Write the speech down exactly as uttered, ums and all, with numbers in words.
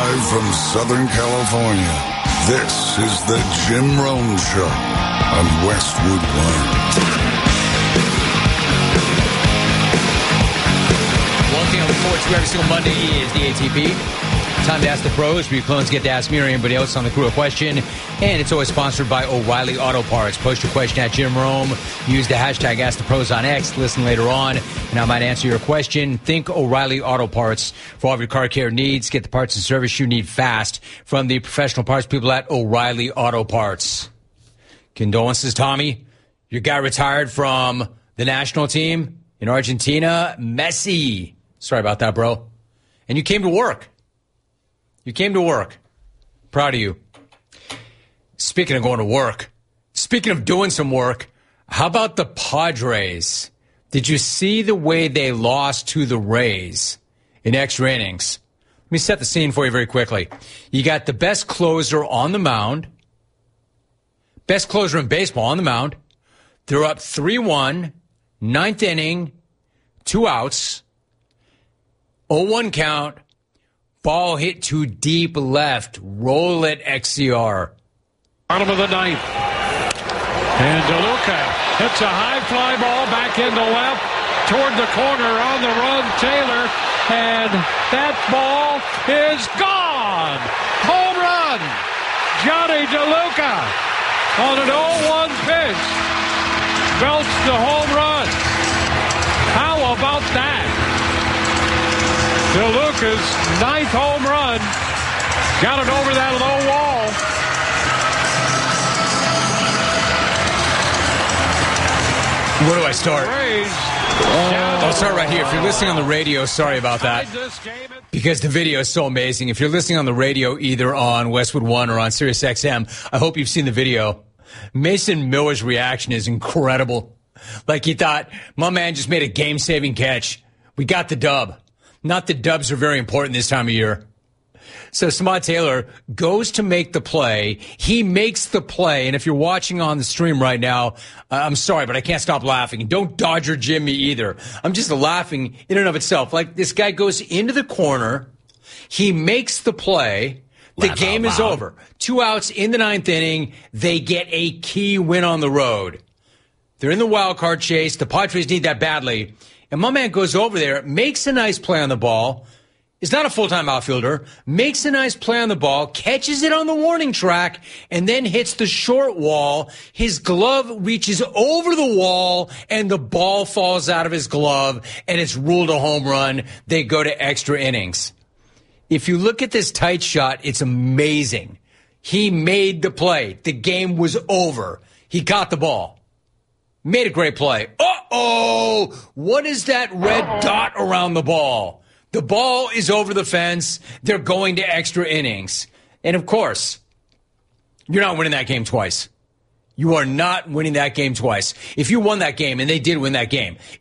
Live from Southern California, this is the Jim Rome Show on Westwood One. One thing I look forward to every single Monday is the A T P. Time to ask the pros, where your clones get to ask me or anybody else on the crew a question. And it's always sponsored by O'Reilly Auto Parts. Post your question at Jim Rome. Use the hashtag Ask the Pros on X. Listen later on, and I might answer your question. Think O'Reilly Auto Parts for all of your car care needs. Get the parts and service you need fast from the professional parts people at O'Reilly Auto Parts. Condolences, Tommy. Your guy retired from the national team in Argentina. Messi. Sorry about that, bro. And you came to work. You came to work. Proud of you. Speaking of going to work, speaking of doing some work, how about the Padres? Did you see the way they lost to the Rays in extra innings? Let me set the scene for you very quickly. You got the best closer on the mound, best closer in baseball on the mound. They're up three one, ninth inning, two outs, oh one count. Ball hit to deep left. Roll it, X C R. Bottom of the ninth. And DeLuca hits a high fly ball back into left toward the corner on the run. Taylor. And that ball is gone. Home run. Johnny DeLuca on an oh one pitch. Belts the home run. How about that? DeLuca's ninth home run. Got it over that low wall. Where do I start? Oh, I'll start right here. If you're listening on the radio, sorry about that. Because the video is so amazing. If you're listening on the radio, either on Westwood One or on Sirius X M, I hope you've seen the video. Mason Miller's reaction is incredible. Like he thought, my man just made a game-saving catch. We got the dub. Not that dubs are very important this time of year. So Samad Taylor goes to make the play. He makes the play. And if you're watching on the stream right now, uh, I'm sorry, but I can't stop laughing. And don't Dodger Jimmy either. I'm just laughing in and of itself. Like this guy goes into the corner. He makes the play. The Laugh game is over. Two outs in the ninth inning. They get a key win on the road. They're in the wild card chase. The Padres need that badly. And my man goes over there, makes a nice play on the ball, is not a full-time outfielder, makes a nice play on the ball, catches it on the warning track, and then hits the short wall. His glove reaches over the wall, and the ball falls out of his glove, and it's ruled a home run. They go to extra innings. If you look at this tight shot, it's amazing. He made the play. The game was over. He got the ball. Made a great play. Uh-oh! What is that red Uh-oh. dot around the ball? The ball is over the fence. They're going to extra innings. And, of course, you're not winning that game twice. You are not winning that game twice. If you won that game, and they did win that game,